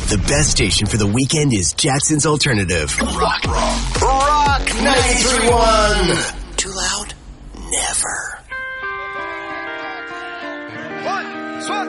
The best station for the weekend is Jackson's Alternative. Rock 93.1. Too loud?